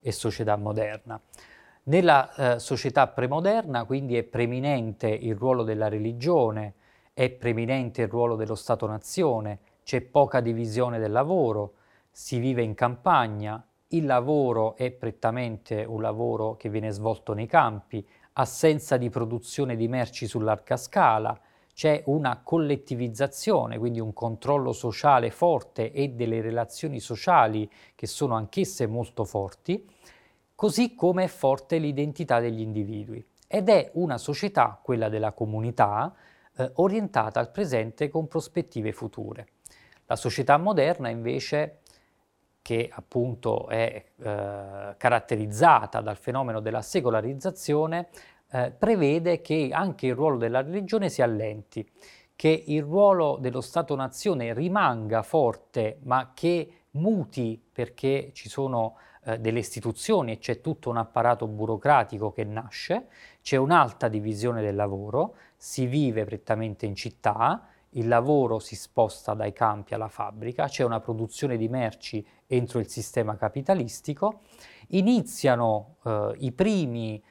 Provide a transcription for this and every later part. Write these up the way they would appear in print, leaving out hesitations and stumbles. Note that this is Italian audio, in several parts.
e società moderna. Nella società premoderna quindi è preminente il ruolo della religione, è preminente il ruolo dello Stato-nazione, c'è poca divisione del lavoro, si vive in campagna, il lavoro è prettamente un lavoro che viene svolto nei campi, assenza di produzione di merci su larga scala, c'è una collettivizzazione, quindi un controllo sociale forte e delle relazioni sociali che sono anch'esse molto forti, così come è forte l'identità degli individui. Ed è una società, quella della comunità, orientata al presente con prospettive future. La società moderna invece, che appunto è caratterizzata dal fenomeno della secolarizzazione, prevede che anche il ruolo della religione si allenti, che il ruolo dello Stato-nazione rimanga forte, ma che muti perché ci sono delle istituzioni e c'è tutto un apparato burocratico che nasce, c'è un'alta divisione del lavoro, si vive prettamente in città, il lavoro si sposta dai campi alla fabbrica, c'è una produzione di merci entro il sistema capitalistico, iniziano i primi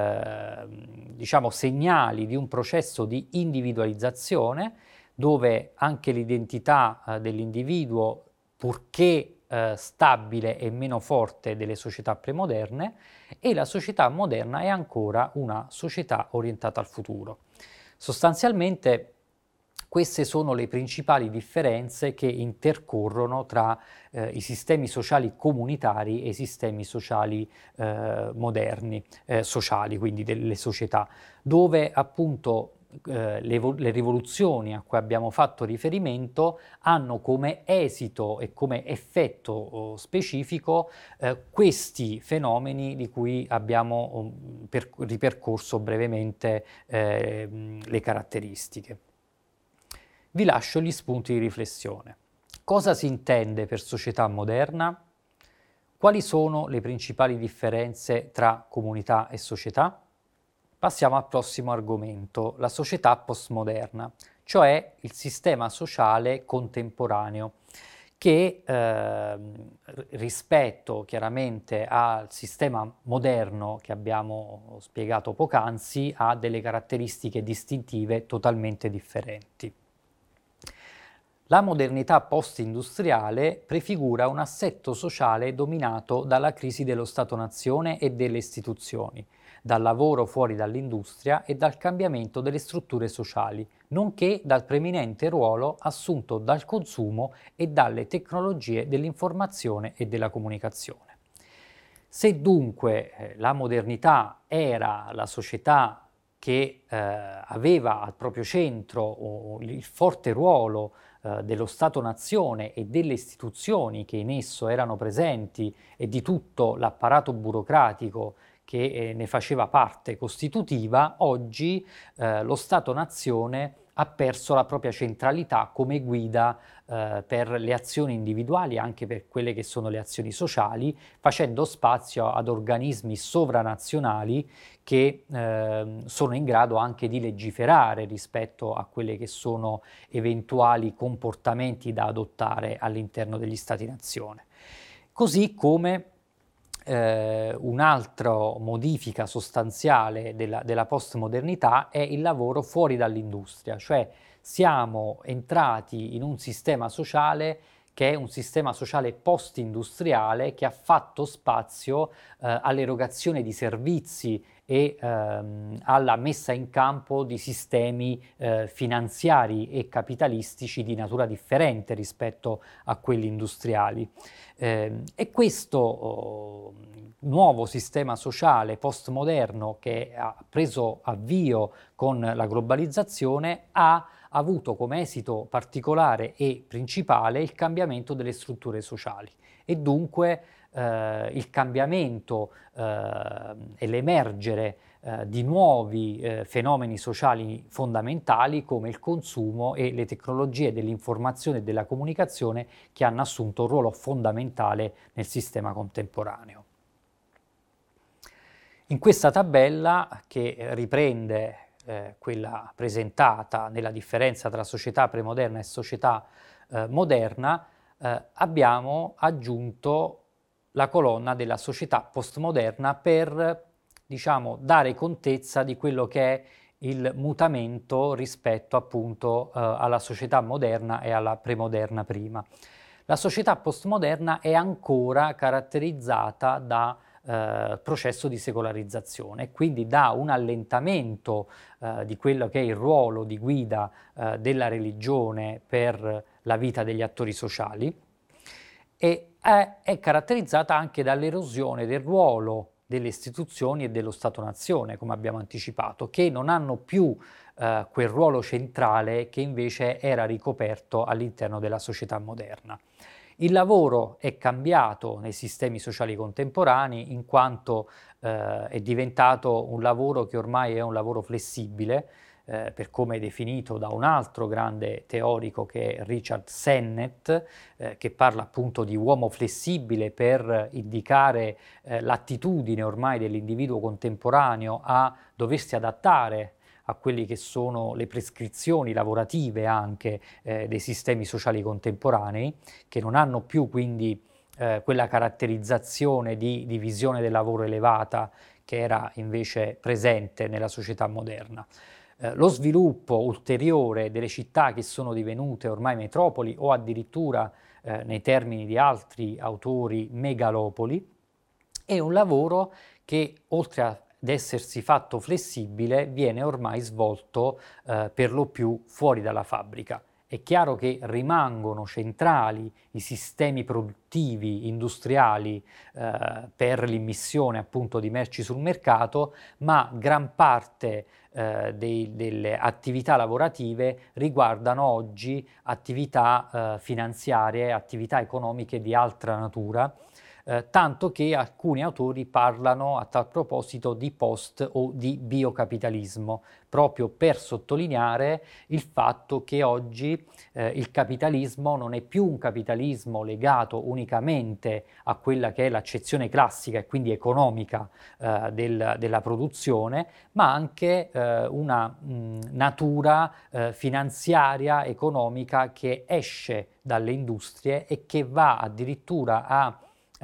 diciamo segnali di un processo di individualizzazione dove anche l'identità dell'individuo, purché stabile e meno forte delle società premoderne, e la società moderna è ancora una società orientata al futuro. Sostanzialmente queste sono le principali differenze che intercorrono tra i sistemi sociali comunitari e i sistemi sociali moderni, sociali, quindi delle società, dove appunto le rivoluzioni a cui abbiamo fatto riferimento hanno come esito e come effetto specifico questi fenomeni di cui abbiamo ripercorso brevemente le caratteristiche. Vi lascio gli spunti di riflessione. Cosa si intende per società moderna? Quali sono le principali differenze tra comunità e società? Passiamo al prossimo argomento, la società postmoderna, cioè il sistema sociale contemporaneo, che rispetto chiaramente al sistema moderno che abbiamo spiegato poc'anzi ha delle caratteristiche distintive totalmente differenti. La modernità post-industriale prefigura un assetto sociale dominato dalla crisi dello Stato-nazione e delle istituzioni, dal lavoro fuori dall'industria e dal cambiamento delle strutture sociali, nonché dal preminente ruolo assunto dal consumo e dalle tecnologie dell'informazione e della comunicazione. Se dunque la modernità era la società che aveva al proprio centro il forte ruolo dello Stato-nazione e delle istituzioni che in esso erano presenti e di tutto l'apparato burocratico che ne faceva parte costitutiva, oggi lo Stato-nazione ha perso la propria centralità come guida per le azioni individuali, anche per quelle che sono le azioni sociali, facendo spazio ad organismi sovranazionali che sono in grado anche di legiferare rispetto a quelle che sono eventuali comportamenti da adottare all'interno degli Stati-nazione. Così come un'altra modifica sostanziale della postmodernità è il lavoro fuori dall'industria, cioè siamo entrati in un sistema sociale che è un sistema sociale post-industriale che ha fatto spazio all'erogazione di servizi e alla messa in campo di sistemi finanziari e capitalistici di natura differente rispetto a quelli industriali. E questo nuovo sistema sociale postmoderno che ha preso avvio con la globalizzazione ha avuto come esito particolare e principale il cambiamento delle strutture sociali e dunque il cambiamento e l'emergere di nuovi fenomeni sociali fondamentali come il consumo e le tecnologie dell'informazione e della comunicazione che hanno assunto un ruolo fondamentale nel sistema contemporaneo. In questa tabella, che riprende quella presentata nella differenza tra società premoderna e società moderna, abbiamo aggiunto la colonna della società postmoderna per, diciamo, dare contezza di quello che è il mutamento rispetto appunto alla società moderna e alla premoderna prima. La società postmoderna è ancora caratterizzata da processo di secolarizzazione, quindi da un allentamento di quello che è il ruolo di guida della religione per la vita degli attori sociali, e è caratterizzata anche dall'erosione del ruolo delle istituzioni e dello Stato-nazione, come abbiamo anticipato, che non hanno più quel ruolo centrale che invece era ricoperto all'interno della società moderna. Il lavoro è cambiato nei sistemi sociali contemporanei in quanto è diventato un lavoro che ormai è un lavoro flessibile, per come definito da un altro grande teorico che è Richard Sennett, che parla appunto di uomo flessibile per indicare l'attitudine ormai dell'individuo contemporaneo a doversi adattare a quelli che sono le prescrizioni lavorative anche dei sistemi sociali contemporanei, che non hanno più quindi quella caratterizzazione di divisione del lavoro elevata che era invece presente nella società moderna. Lo sviluppo ulteriore delle città che sono divenute ormai metropoli o addirittura nei termini di altri autori megalopoli, è un lavoro che oltre ad essersi fatto flessibile viene ormai svolto per lo più fuori dalla fabbrica. È chiaro che rimangono centrali i sistemi produttivi industriali per l'immissione appunto di merci sul mercato, ma gran parte delle attività lavorative riguardano oggi attività finanziarie, attività economiche di altra natura, tanto che alcuni autori parlano a tal proposito di post o di biocapitalismo, proprio per sottolineare il fatto che oggi il capitalismo non è più un capitalismo legato unicamente a quella che è l'accezione classica e quindi economica della produzione, ma anche una natura finanziaria, economica che esce dalle industrie e che va addirittura a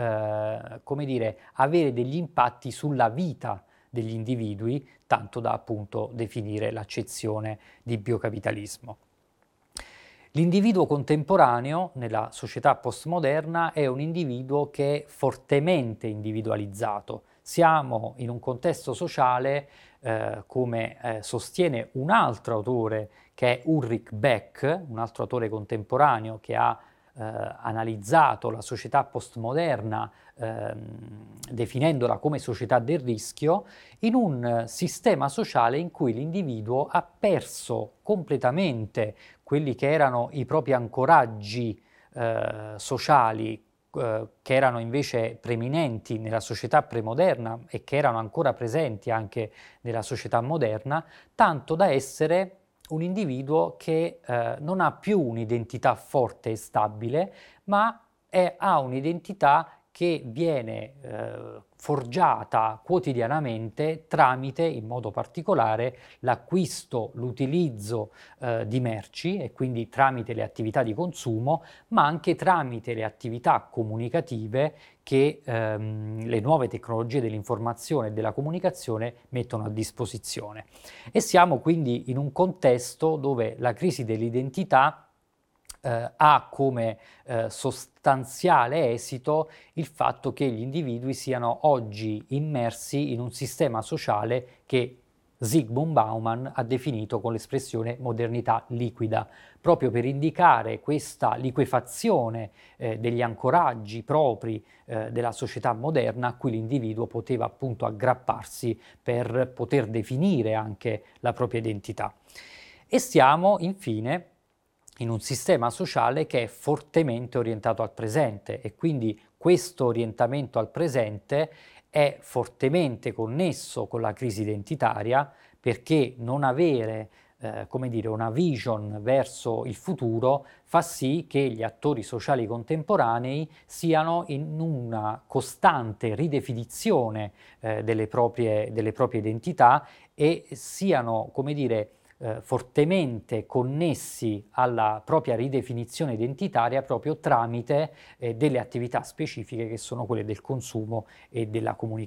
come dire, avere degli impatti sulla vita degli individui, tanto da appunto definire l'accezione di biocapitalismo. L'individuo contemporaneo nella società postmoderna è un individuo che è fortemente individualizzato. Siamo in un contesto sociale, come sostiene un altro autore che è Ulrich Beck, un altro autore contemporaneo che ha analizzato la società postmoderna definendola come società del rischio, in un sistema sociale in cui l'individuo ha perso completamente quelli che erano i propri ancoraggi sociali, che erano invece preminenti nella società premoderna e che erano ancora presenti anche nella società moderna, tanto da essere un individuo che non ha più un'identità forte e stabile, ma ha un'identità che viene forgiata quotidianamente tramite, in modo particolare, l'acquisto, l'utilizzo di merci e quindi tramite le attività di consumo, ma anche tramite le attività comunicative che le nuove tecnologie dell'informazione e della comunicazione mettono a disposizione. E siamo quindi in un contesto dove la crisi dell'identità ha come sostanziale esito il fatto che gli individui siano oggi immersi in un sistema sociale che Zygmunt Bauman ha definito con l'espressione modernità liquida, proprio per indicare questa liquefazione degli ancoraggi propri della società moderna a cui l'individuo poteva appunto aggrapparsi per poter definire anche la propria identità. E siamo infine in un sistema sociale che è fortemente orientato al presente e quindi questo orientamento al presente è fortemente connesso con la crisi identitaria, perché non avere come dire, una vision verso il futuro fa sì che gli attori sociali contemporanei siano in una costante ridefinizione delle proprie identità e siano, come dire, fortemente connessi alla propria ridefinizione identitaria proprio tramite delle attività specifiche che sono quelle del consumo e della comunicazione.